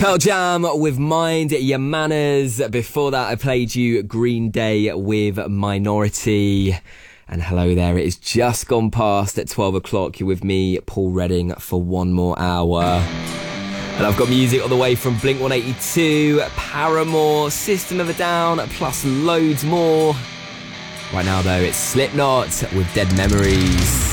Pearl Jam with Mind Your Manners. Before that, I played you Green Day with Minority. And hello there, it is just gone past at 12 o'clock. You're with me, Paul Redding, for one more hour. And I've got music all the way from Blink-182, Paramore, System of a Down, plus loads more. Right now, though, it's Slipknot with Dead Memories.